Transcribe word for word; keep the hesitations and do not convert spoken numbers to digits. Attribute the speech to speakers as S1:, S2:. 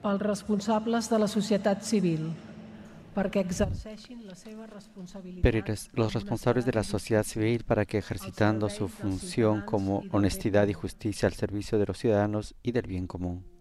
S1: pels responsables de la societat civil, perquè exerceixin la seva
S2: pero
S1: responsabilitat
S2: res- los responsables de la sociedad civil para que ejercitando su función como honestidad y justicia al servicio de los ciudadanos y del bien común.